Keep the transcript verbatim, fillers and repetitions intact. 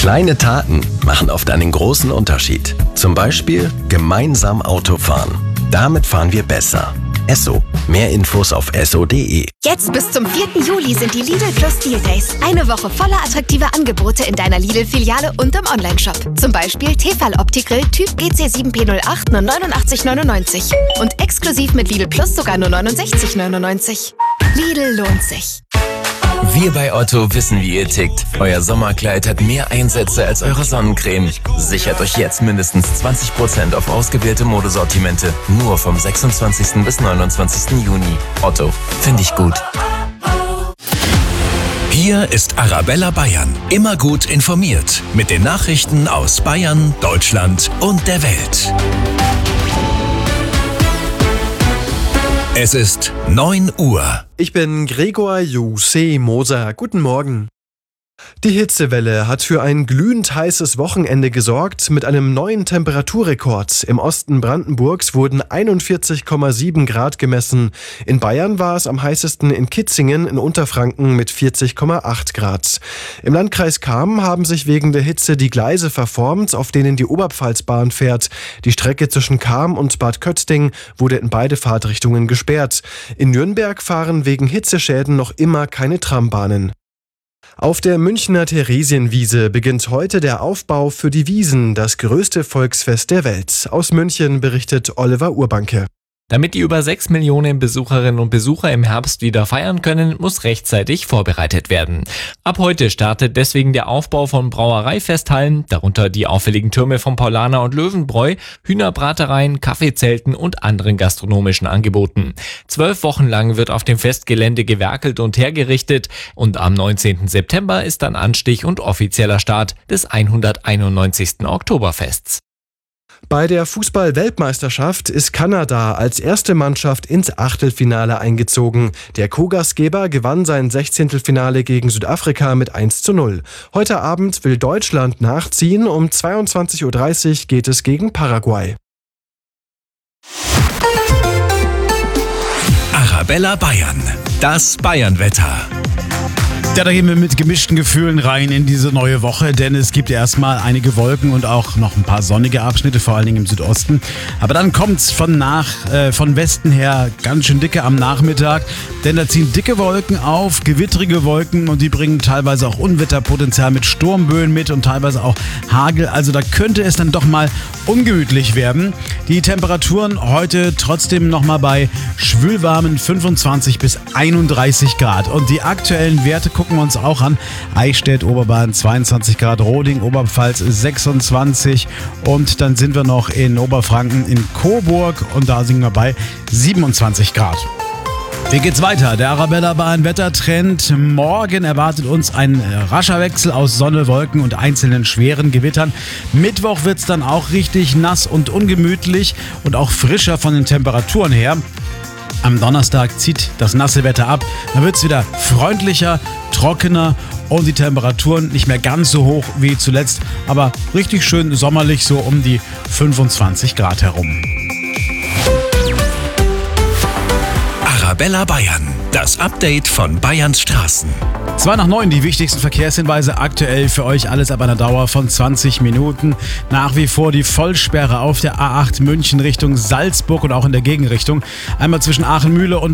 Kleine Taten machen oft einen großen Unterschied. Zum Beispiel gemeinsam Auto fahren. Damit fahren wir besser. Esso. Mehr Infos auf esso punkt de. Jetzt bis zum vierten Juli sind die Lidl Plus Deal Days. Eine Woche voller attraktiver Angebote in deiner Lidl-Filiale und im Onlineshop. Zum Beispiel Tefal Opti-Grill Typ G C sieben P null acht nur neunundachtzig neunundneunzig. Und exklusiv mit Lidl Plus sogar nur neunundsechzig neunundneunzig. Lidl lohnt sich. Wir bei Otto wissen, wie ihr tickt. Euer Sommerkleid hat mehr Einsätze als eure Sonnencreme. Sichert euch jetzt mindestens zwanzig Prozent auf ausgewählte Modesortimente. Nur vom sechsundzwanzigsten bis neunundzwanzigsten Juni. Otto, finde ich gut. Hier ist Arabella Bayern. Immer gut informiert. Mit den Nachrichten aus Bayern, Deutschland und der Welt. Es ist neun Uhr. Ich bin Gregor Juse Moser. Guten Morgen. Die Hitzewelle hat für ein glühend heißes Wochenende gesorgt mit einem neuen Temperaturrekord. Im Osten Brandenburgs wurden einundvierzig Komma sieben Grad gemessen. In Bayern war es am heißesten in Kitzingen in Unterfranken mit vierzig Komma acht Grad. Im Landkreis Cham haben sich wegen der Hitze die Gleise verformt, auf denen die Oberpfalzbahn fährt. Die Strecke zwischen Cham und Bad Kötting wurde in beide Fahrtrichtungen gesperrt. In Nürnberg fahren wegen Hitzeschäden noch immer keine Trambahnen. Auf der Münchner Theresienwiese beginnt heute der Aufbau für die Wiesn, das größte Volksfest der Welt. Aus München berichtet Oliver Urbanke. Damit die über sechs Millionen Besucherinnen und Besucher im Herbst wieder feiern können, muss rechtzeitig vorbereitet werden. Ab heute startet deswegen der Aufbau von Brauereifesthallen, darunter die auffälligen Türme von Paulaner und Löwenbräu, Hühnerbratereien, Kaffeezelten und anderen gastronomischen Angeboten. Zwölf Wochen lang wird auf dem Festgelände gewerkelt und hergerichtet und am neunzehnten September ist dann Anstich und offizieller Start des hunderteinundneunzigsten Oktoberfests. Bei der Fußball-Weltmeisterschaft ist Kanada als erste Mannschaft ins Achtelfinale eingezogen. Der Co-Gastgeber gewann sein Sechzehntelfinale gegen Südafrika mit eins zu null. Heute Abend will Deutschland nachziehen. Um zweiundzwanzig Uhr dreißig geht es gegen Paraguay. Arabella Bayern. Das Bayernwetter. Ja, da gehen wir mit gemischten Gefühlen rein in diese neue Woche, denn es gibt erstmal einige Wolken und auch noch ein paar sonnige Abschnitte, vor allen Dingen im Südosten. Aber dann kommt's von nach, äh, von Westen her ganz schön dicke am Nachmittag, denn da ziehen dicke Wolken auf, gewittrige Wolken und die bringen teilweise auch Unwetterpotenzial mit Sturmböen mit und teilweise auch Hagel. Also da könnte es dann doch mal ungemütlich werden. Die Temperaturen heute trotzdem nochmal bei schwülwarmen fünfundzwanzig bis einunddreißig Grad und die aktuellen Werte gucken wir uns auch an. Eichstätt, Oberbayern zweiundzwanzig Grad, Roding, Oberpfalz sechsundzwanzig und dann sind wir noch in Oberfranken in Coburg und da sind wir bei siebenundzwanzig Grad. Wie geht's weiter? Der Arabella Bayern Wettertrend. Morgen erwartet uns ein rascher Wechsel aus Sonne, Wolken und einzelnen schweren Gewittern. Mittwoch wird's dann auch richtig nass und ungemütlich und auch frischer von den Temperaturen her. Am Donnerstag zieht das nasse Wetter ab, dann wird es wieder freundlicher, trockener und die Temperaturen nicht mehr ganz so hoch wie zuletzt, aber richtig schön sommerlich, so um die fünfundzwanzig Grad herum. Arabella Bayern, das Update von Bayerns Straßen. zwei nach neun, die wichtigsten Verkehrshinweise aktuell für euch, alles ab einer Dauer von zwanzig Minuten. Nach wie vor die Vollsperre auf der A acht München Richtung Salzburg und auch in der Gegenrichtung. Einmal zwischen Aachen-Mühle und